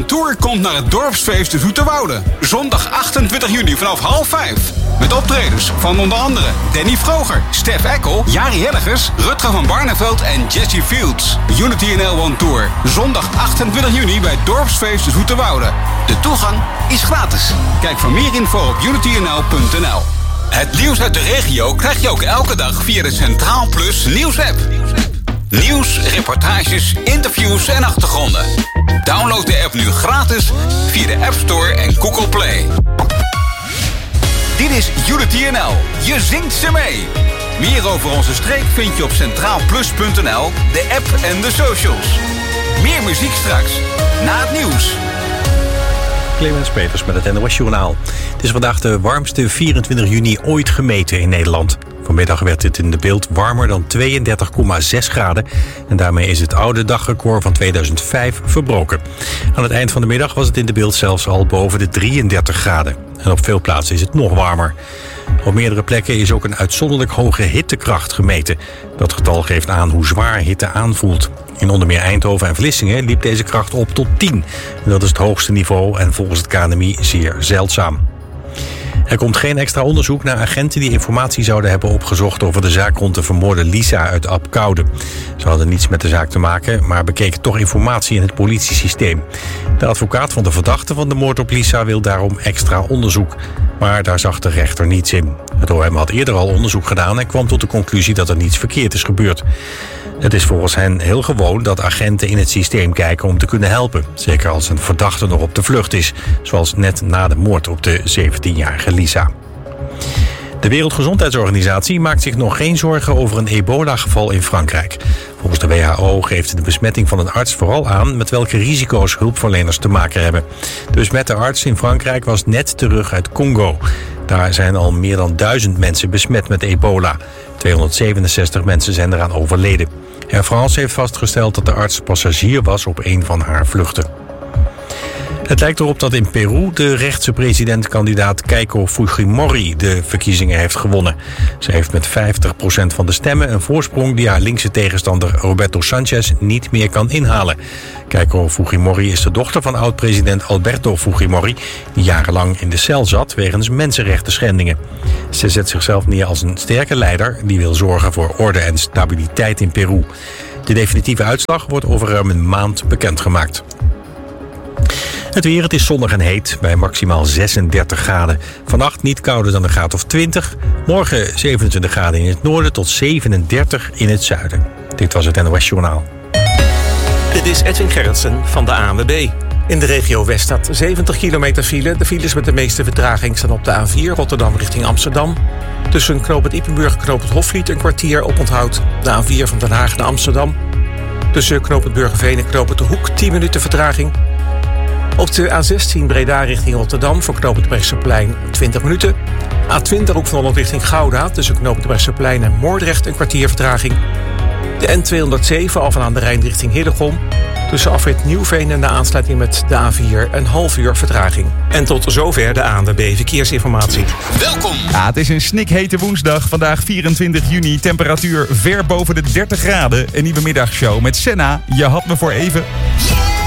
Tour komt naar het dorpsfeest de Zoeterwoude. Zondag 28 juni vanaf 4:30. Met optredens van onder andere Danny Vroger, Stef Eckel, Jari Hellegers, Rutger van Barneveld en Jesse Fields. Unity NL One Tour. Zondag 28 juni bij het dorpsfeest de Zoeterwoude. De toegang is gratis. Kijk voor meer info op unitynl.nl. Het nieuws uit de regio krijg je ook elke dag via de Centraal Plus nieuwsapp. Nieuws, reportages, interviews en achtergronden. Download de app nu gratis via de App Store en Google Play. Dit is Unity NL. Je zingt ze mee. Meer over onze streek vind je op centraalplus.nl, de app en de socials. Meer muziek straks, na het nieuws. Clemens Peters met het NOS Journaal. Het is vandaag de warmste 24 juni ooit gemeten in Nederland. Vanmiddag werd het in de beeld warmer dan 32,6 graden. En daarmee is het oude dagrecord van 2005 verbroken. Aan het eind van de middag was het in de beeld zelfs al boven de 33 graden. En op veel plaatsen is het nog warmer. Op meerdere plekken is ook een uitzonderlijk hoge hittekracht gemeten. Dat getal geeft aan hoe zwaar hitte aanvoelt. In onder meer Eindhoven en Vlissingen liep deze kracht op tot 10. Dat is het hoogste niveau en volgens het KNMI zeer zeldzaam. Er komt geen extra onderzoek naar agenten die informatie zouden hebben opgezocht over de zaak rond de vermoorde Lisa uit Abcoude. Ze hadden niets met de zaak te maken, maar bekeken toch informatie in het politiesysteem. De advocaat van de verdachte van de moord op Lisa wil daarom extra onderzoek. Maar daar zag de rechter niets in. Het OM had eerder al onderzoek gedaan en kwam tot de conclusie dat er niets verkeerd is gebeurd. Het is volgens hen heel gewoon dat agenten in het systeem kijken om te kunnen helpen. Zeker als een verdachte nog op de vlucht is, zoals net na de moord op de 17-jarige Lisa. De Wereldgezondheidsorganisatie maakt zich nog geen zorgen over een ebola-geval in Frankrijk. Volgens de WHO geeft de besmetting van een arts vooral aan met welke risico's hulpverleners te maken hebben. De besmette arts in Frankrijk was net terug uit Congo. Daar zijn al meer dan 1000 mensen besmet met ebola. 267 mensen zijn eraan overleden. Air France heeft vastgesteld dat de arts passagier was op een van haar vluchten. Het lijkt erop dat in Peru de rechtse presidentkandidaat Keiko Fujimori de verkiezingen heeft gewonnen. Ze heeft met 50% van de stemmen een voorsprong die haar linkse tegenstander Roberto Sanchez niet meer kan inhalen. Keiko Fujimori is de dochter van oud-president Alberto Fujimori, die jarenlang in de cel zat wegens mensenrechten schendingen. Ze zet zichzelf neer als een sterke leider die wil zorgen voor orde en stabiliteit in Peru. De definitieve uitslag wordt over ruim een maand bekendgemaakt. Het weer, het is zonnig en heet bij maximaal 36 graden. Vannacht niet kouder dan een graad of 20. Morgen 27 graden in het noorden tot 37 in het zuiden. Dit was het NOS Journaal. Dit is Edwin Gerritsen van de ANWB. In de regio West staat 70 kilometer file. De files met de meeste vertraging staan op de A4 Rotterdam richting Amsterdam. Tussen knooppunt Ippenburg en knooppunt Hofvliet een kwartier oponthoud. De A4 van Den Haag naar Amsterdam. Tussen knooppunt Burgerveen en knooppunt De Hoek 10 minuten vertraging. Op de A16 Breda richting Rotterdam voor knooppunt Brechtseplein 20 minuten. A20 Hoek van Holland richting Gouda tussen knooppunt Brechtseplein en Moordrecht een kwartier vertraging. De N207 Alphen aan de Rijn richting Hillegom. Tussen afrit Nieuwveen en de aansluiting met de A4 een half uur vertraging. En tot zover de ANWB Verkeersinformatie. Welkom! Ja, het is een snikhete woensdag. Vandaag 24 juni. Temperatuur ver boven de 30 graden. Een nieuwe middagshow met Senna. Je had me voor even.